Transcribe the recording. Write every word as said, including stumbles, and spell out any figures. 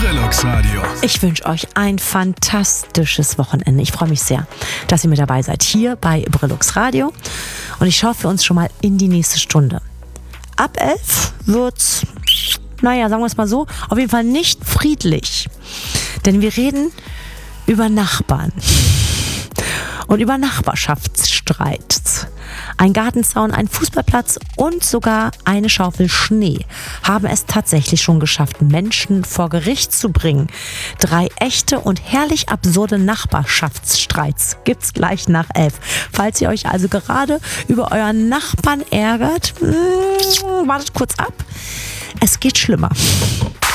Brillux Radio. Ich wünsche euch ein fantastisches Wochenende. Ich freue mich sehr, dass ihr mit dabei seid hier bei Brillux Radio. Und ich schaue für uns schon mal in die nächste Stunde. Ab elf wird's, naja, sagen wir es mal so, auf jeden Fall nicht friedlich. Denn wir reden über Nachbarn und über Nachbarschaftsstreit. Ein Gartenzaun, ein Fußballplatz und sogar eine Schaufel Schnee haben es tatsächlich schon geschafft, Menschen vor Gericht zu bringen. Drei echte und herrlich absurde Nachbarschaftsstreits gibt's gleich nach elf. Falls ihr euch also gerade über euren Nachbarn ärgert, mh, wartet kurz ab. Es geht schlimmer.